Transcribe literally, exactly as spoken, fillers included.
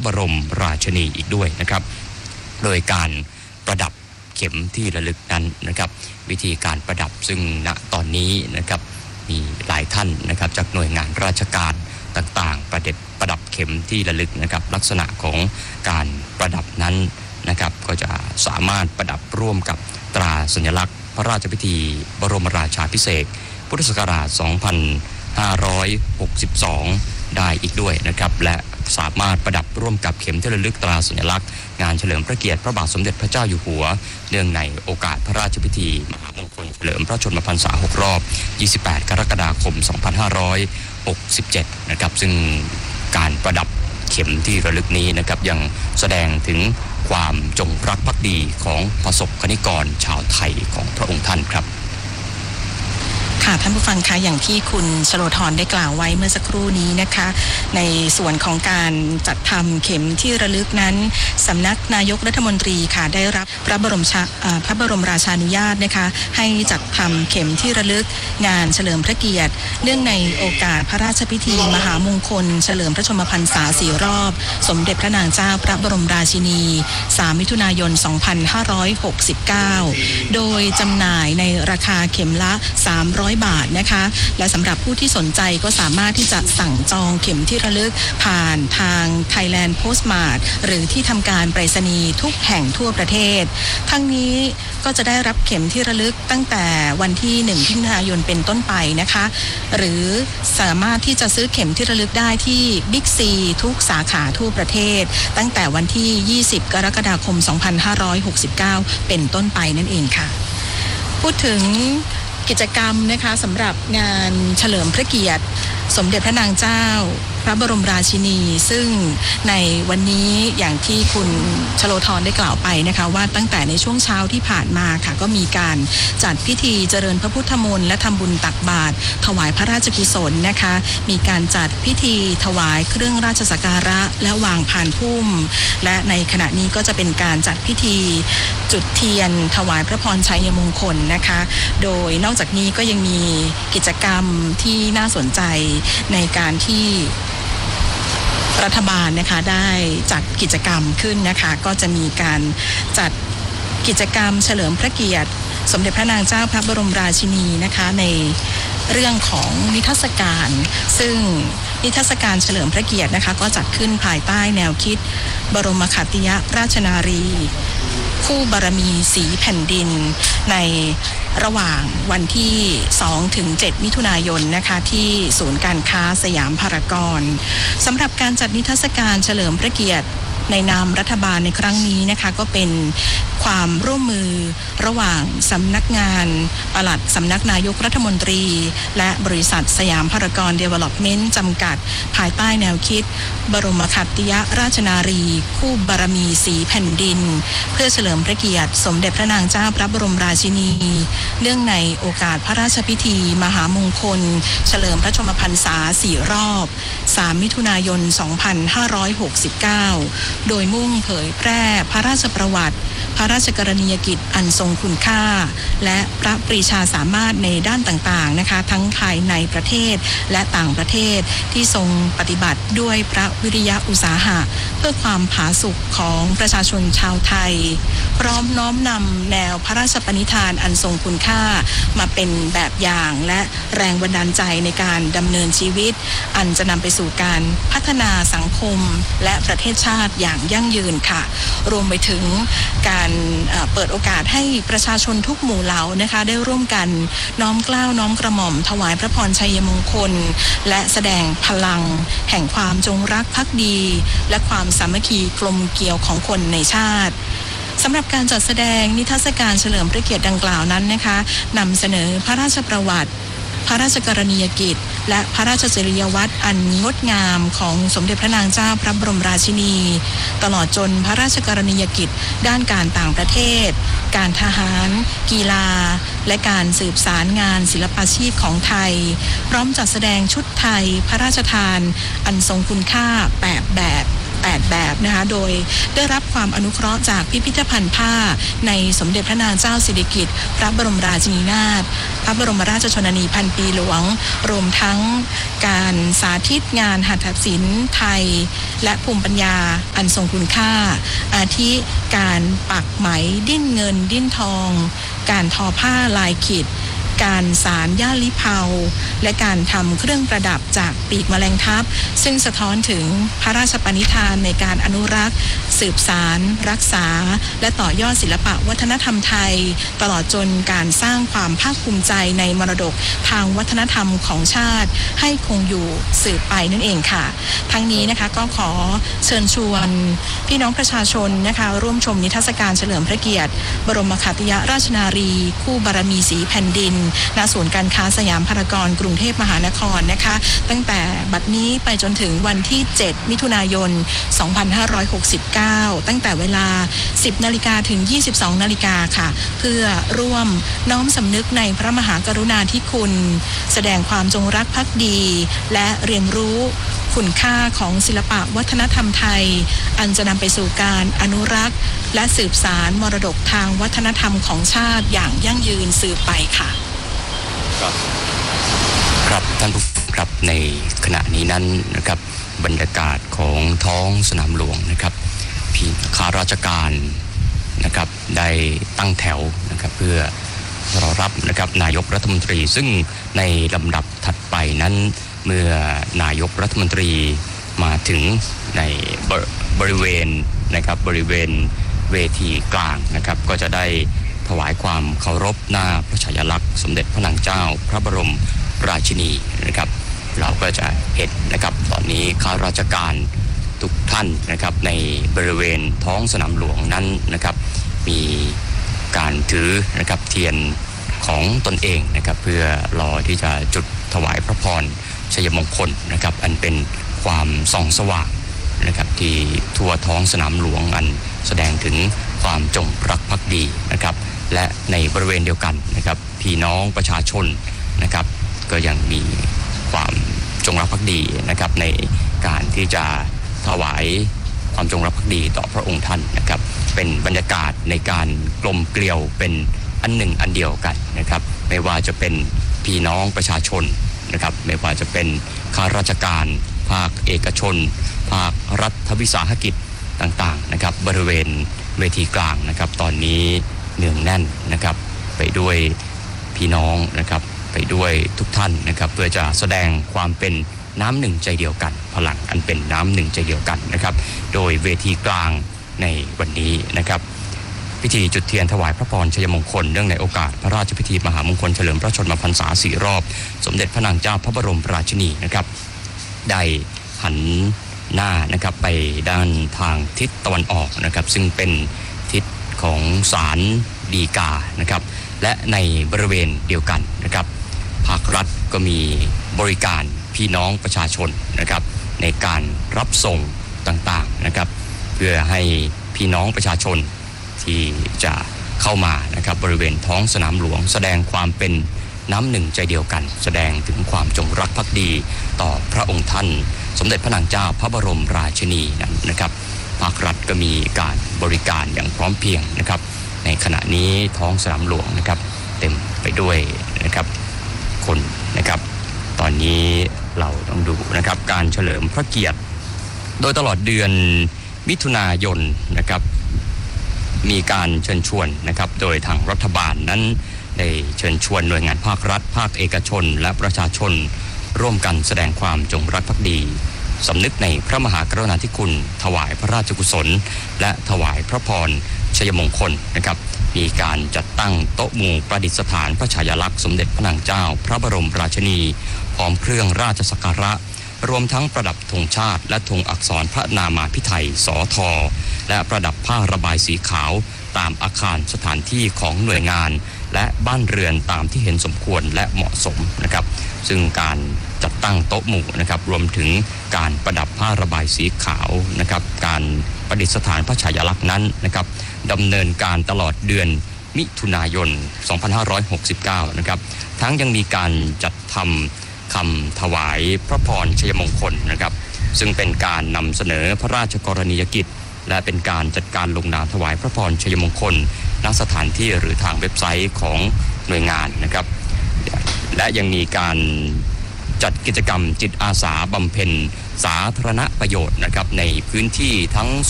บรมราชินีอีกด้วยนะครับโดยการประดับเข็มที่ระลึกนั้นนะครับวิธีการประดับซึ่งณตอนนี้นะครับมีหลายท่านนะครับจากหน่วยงานราชการต่างๆประดับประดับเข็มที่ระลึกนะครับลักษณะของการประดับนั้นนะครับก็จะสามารถประดับร่วมกับตราสัญลักษณ์พระราชพิธีบรมราชาภิเษกพุทธศักราช สองพันห้าร้อยหกสิบสอง ได้อีกด้วยนะครับและสามารถประดับร่วมกับเข็มที่ระลึกตราสัญลักษณ์งานเฉลิมพระเกียรติพระบาทสมเด็จพระเจ้าอยู่หัวเนื่องในโอกาสพระราชพิธีมหามงคลเฉลิมพระชนมพรรษาหกรอบยี่สิบแปดกรกฎาคมสองพันห้าร้อยหกสิบเจ็ดนะครับซึ่งการประดับเข็มที่ระลึกนี้นะครับยังแสดงถึงความจงรักภักดีของประสบกนิกรชาวไทยของพระองค์ท่านครับค่ะท่านผู้ฟังคะอย่างที่คุณชโลธรได้กล่าวไว้เมื่อสักครู่นี้นะคะในส่วนของการจัดทำเข็มที่ระลึกนั้นสำนักนายกรัฐมนตรีค่ะได้รับพระบรมชาพระบรมราชานุญาตนะคะให้จัดทำเข็มที่ระลึกงานเฉลิมพระเกียรติเนื่องในโอกาสพระราชพิธีมหามงคลเฉลิมพระชนมพรรษาสี่รอบสมเด็จพระนางเจ้าพระบรมราชินีสามมิถุนายนสองพันห้าร้อยหกสิบเก้าโดยจำหน่ายในราคาเข็มละสามร้อยบาทนะคะและสำหรับผู้ที่สนใจก็สามารถที่จะสั่งจองเข็มที่ระลึกผ่านทาง Thailand Postmart หรือที่ทำการไปรษณีย์ทุกแห่งทั่วประเทศทั้งนี้ก็จะได้รับเข็มที่ระลึกตั้งแต่วันที่หนึ่งมิถุนายนเป็นต้นไปนะคะหรือสามารถที่จะซื้อเข็มที่ระลึกได้ที่ Big C ทุกสาขาทั่วประเทศตั้งแต่วันที่ยี่สิบกรกฎาคมสองพันห้าร้อยหกสิบเก้าเป็นต้นไปนั่นเองค่ะพูดถึงกิจกรรมนะคะสำหรับงานเฉลิมพระเกียรติสมเด็จพระนางเจ้าพระบรมราชินีซึ่งในวันนี้อย่างที่คุณชโลธรได้กล่าวไปนะคะว่าตั้งแต่ในช่วงเช้าที่ผ่านมาค่ะก็มีการจัดพิธีเจริญพระพุทธมนต์และทำบุญตักบาตรถวายพระราชกุศลนะคะมีการจัดพิธีถวายเครื่องราชสักการะและวางพานพุ่มและในขณะนี้ก็จะเป็นการจัดพิธีจุดเทียนถวายพระพรชัยมงคลนะคะโดยนอกจากนี้ก็ยังมีกิจกรรมที่น่าสนใจในการที่รัฐบาลนะคะได้จัดกิจกรรมขึ้นนะคะก็จะมีการจัดกิจกรรมเฉลิมพระเกียรติสมเด็จพระนางเจ้าพระบรมราชินีนะคะในเรื่องของนิทรรศการซึ่งนิทรรศการเฉลิมพระเกียรตินะคะก็จัดขึ้นภายใต้แนวคิดบรมขัตติยราชนารีคู่บารมีสีแผ่นดินในระหว่างวันที่สองถึงเจ็ดมิถุนายนนะคะที่ศูนย์การค้าสยามพารากอนสำหรับการจัดนิทรรศการเฉลิมพระเกียรติในนามรัฐบาลในครั้งนี้นะคะก็เป็นความร่วมมือระหว่างสำนักงานปลัดสำนักนายกรัฐมนตรีและบริษัทสยามพารากอนเดเวล็อปเมนต์จำกัดภายใต้แนวคิดบรมขัตติยราชนารีคู่บารมีสีแผ่นดินเพื่อเฉลิมพระเกียรติสมเด็จพระนางเจ้าพระบรมราชินีเนื่องในโอกาสพระราชพิธีมหามงคลเฉลิมพระชนมพรรษาสี่รอบสามมิถุนายนสองพันห้าร้อยหกสิบเก้าโดยมุ่งเผยแพร่พระราชประวัติพระราชกรณียกิจอันทรงคุณค่าและพระปรีชาสามารถในด้านต่างๆนะคะทั้งภายในประเทศและต่างประเทศที่ทรงปฏิบัติด้วยพระวิริยะอุตสาหะเพื่อความผาสุกของประชาชนชาวไทยพร้อมน้อมนำแนวพระราชปณิธานอันทรงคุณค่ามาเป็นแบบอย่างและแรงบันดาลใจในการดำเนินชีวิตอันจะนำไปสู่การพัฒนาสังคมและประเทศชาติอย่างยั่งยืนค่ะรวมไปถึงการเปิดโอกาสให้ประชาชนทุกหมู่เหล่านะคะได้ร่วมกันน้อมเกล้าน้อมกระหม่อมถวายพระพรชัยมงคลและแสดงพลังแห่งความจงรักภักดีและความสามัคคีกลมเกลียวของคนในชาติสำหรับการจัดแสดงนิทรรศการเฉลิมพระเกียรติดังกล่าวนั้นนะคะนำเสนอพระราชประวัติพระราชกรณียกิจและพระราชจริยวัตรอันงดงามของสมเด็จพระนางเจ้าพระบรมราชินีตลอดจนพระราชกรณียกิจด้านการต่างประเทศการทหารกีฬาและการสืบสารงานศิลปาชีพของไทยพร้อมจัดแสดงชุดไทยพระราชทานอันทรงคุณค่าแปดแบบแปดแบบนะคะโดยได้รับความอนุเคราะห์จากพิพิธภัณฑ์ผ้าในสมเด็จพระนางเจ้าสิริกิติ์พระบรมราชินีนาถพระบรมราชชนนีพันปีหลวงรวมทั้งการสาธิตงานหัตถศิลป์ไทยและภูมิปัญญาอันทรงคุณค่าอาทิการปักไหมดิ้นเงินดิ้นทองการทอผ้าลายขีดการสารย่าลิเผาและการทำเครื่องประดับจากปีกแมลงทับซึ่งสะท้อนถึงพระราชปณิธานในการอนุรักษ์สืบสารรักษาและต่อยอดศิลปะวัฒนธรรมไทยตลอดจนการสร้างความภาคภูมิใจในมรดกทางวัฒนธรรมของชาติให้คงอยู่สืบไปนั่นเองค่ะทั้งนี้นะคะก็ขอเชิญชวนพี่น้องประชาชนนะคะร่วมชมนิทรรศการเฉลิมพระเกียรติบรมขัตติยราชนารีคู่บารมีสีแผ่นดินณศูนย์การค้าสยามพารากอนกรุงเทพมหานครนะคะตั้งแต่บัดนี้ไปจนถึงวันที่เจ็ดมิถุนายนสองพันห้าร้อยหกสิบเก้าตั้งแต่เวลา สิบนาฬิกาถึง ยี่สิบสองนาฬิกาค่ะเพื่อร่วมน้อมสำนึกในพระมหากรุณาธิคุณแสดงความจงรักภักดีและเรียนรู้คุณค่าของศิลปะวัฒนธรรมไทยอันจะนำไปสู่การอนุรักษ์และสืบสานมรดกทางวัฒนธรรมของชาติอย่างยั่งยืนสืบไปค่ะครับครับท่านผู้ฟังครับในขณะนี้นั้นนะครับบรรยากาศของท้องสนามหลวงนะครับพี่ข้าราชการนะครับได้ตั้งแถวนะครับเพื่อรอรับนะครับนายกรัฐมนตรีซึ่งในลำดับถัดไปนั้นเมื่อนายกรัฐมนตรีมาถึงในบริเวณนะครับบริเวณเวทีกลางนะครับก็จะได้ถวายความเคารพหน้าพระฉายาลักษณ์สมเด็จพระนางเจ้าพระบรมราชินีนะครับเราก็จะเห็นนะครับตอนนี้ข้าราชการทุกท่านนะครับในบริเวณท้องสนามหลวงนั้นนะครับมีการถือนะครับเทียนของตนเองนะครับเพื่อรอที่จะจุดถวายพระพรชัยมงคลนะครับอันเป็นความส่องสว่างนะครับที่ทั่วท้องสนามหลวงอันแสดงถึงความจงรักภักดีนะครับและในบริเวณเดียวกันนะครับพี่น้องประชาชนนะครับก็ยังมีความจงรักภักดีนะครับในการที่จะถวายความจงรักภักดีต่อพระองค์ท่านนะครับเป็นบรรยากาศในการกลมเกลียวเป็นอันหนึ่งอันเดียวกันนะครับไม่ว่าจะเป็นพี่น้องประชาชนนะครับไม่ว่าจะเป็นข้าราชการภาคเอกชนภาครัฐวิสาหกิจต่างๆนะครับบริเวณเวทีกลางนะครับตอนนี้เนืองแน่นนะครับไปด้วยพี่น้องนะครับไปด้วยทุกท่านนะครับเพื่อจะแสดงความเป็นน้ำหนึ่งใจเดียวกันพลังอันเป็นน้ำหนึ่งใจเดียวกันนะครับโดยเวทีกลางในวันนี้นะครับพิธีจุดเทียนถวายพระพรชัยมงคลเนื่องในโอกาสพระราชพิธีมหามงคลเฉลิมพระชนมพรรษาสี่รอบสมเด็จพระนางเจ้าพระบรมราชินีนะครับได้หันหน้านะครับไปด้านทางทิศตะวันออกนะครับซึ่งเป็นทิศของศาลฎีกานะครับและในบริเวณเดียวกันนะครับภาครัฐก็มีบริการพี่น้องประชาชนนะครับในการรับส่งต่างๆนะครับเพื่อให้พี่น้องประชาชนที่จะเข้ามานะครับบริเวณท้องสนามหลวงแสดงความเป็นน้ำหนึ่งใจเดียวกันแสดงถึงความจงรักภักดีต่อพระองค์ท่านสมเด็จพระนางเจ้าพระบรมราชินีนั้นนะครับภาครัฐก็มีการบริการอย่างพร้อมเพรียงนะครับในขณะนี้ท้องสนามหลวงนะครับเต็มไปด้วยนะครับคนนะครับตอนนี้เราต้องดูนะครับการเฉลิมพระเกียรติโดยตลอดเดือนมิถุนายนนะครับมีการเชิญชวนนะครับโดยทางรัฐบาลนั้นได้เชิญชวนหน่วยงานภาครัฐภาคเอกชนและประชาชนร่วมกันแสดงความจงรักภักดีสำนึกในพระมหากรุณาธิคุณถวายพระราชกุศลและถวายพระพรชัยมงคลนะครับมีการจัดตั้งโต๊ะหมู่ประดิษฐานพระฉายาลักษณ์สมเด็จพระนางเจ้าพระบรมราชินีพร้อมเครื่องราชสักการะรวมทั้งประดับธงชาติและธงอักษรพระนามาภิไธยสทและประดับผ้าระบายสีขาวตามอาคารสถานที่ของหน่วยงานและบ้านเรือนตามที่เห็นสมควรและเหมาะสมนะครับซึ่งการจัดตั้งโต๊ะหมู่นะครับรวมถึงการประดับผ้าระบายสีขาวนะครับการประดิษฐานพระฉายาลักษณ์นั้นนะครับดำเนินการตลอดเดือนมิถุนายนสองพันห้าร้อยหกสิบเก้านะครับทั้งยังมีการจัดทำคำถวายพระพรชัยมงคลนะครับซึ่งเป็นการนำเสนอพระราชกรณียกิจและเป็นการจัดการลงนามถวายพระพรชัยมงคลณสถานที่หรือทางเว็บไซต์ของหน่วยงานนะครับและยังมีการจัดกิจกรรมจิตอาสาบำเพ็ญสาธารณประโยชน์นะครับในพื้นที่ทั้ง